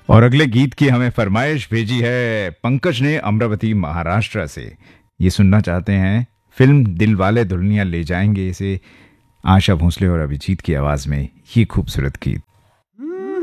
और अगले गीत की हमें फरमाइश भेजी है पंकज ने अमरावती महाराष्ट्र से। ये सुनना चाहते हैं फिल्म दिल वाले दुल्हनिया ले जाएंगे से आशा भोसले और अभिजीत की आवाज में ये खूबसूरत गीत।